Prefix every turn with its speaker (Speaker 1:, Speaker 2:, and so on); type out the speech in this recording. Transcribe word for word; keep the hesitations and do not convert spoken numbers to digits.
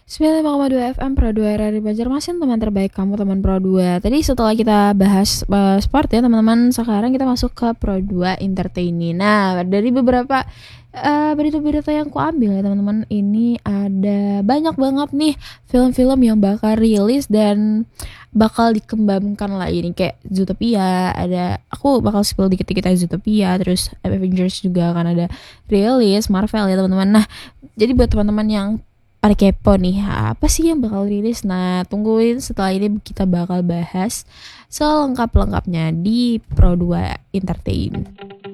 Speaker 1: sembilan puluh lima koma dua F M Pro dua R R I Banjarmasin, teman terbaik kamu, teman Pro dua. Tadi setelah kita bahas uh, sport ya teman-teman, sekarang kita masuk ke Pro dua Entertaining. Nah, dari beberapa uh, berita-berita yang ku ambil ya teman-teman, ini ada banyak banget nih film-film yang bakal rilis dan bakal dikembangkan lagi nih, kayak Zootopia. Ada, aku bakal spill dikit-dikit aja Zootopia, terus Avengers juga akan ada rilis, Marvel ya teman-teman. Nah, jadi buat teman-teman yang pada kepo nih, apa sih yang bakal rilis? Nah, tungguin, setelah ini kita bakal bahas selengkap-lengkapnya di Pro dua Entertain.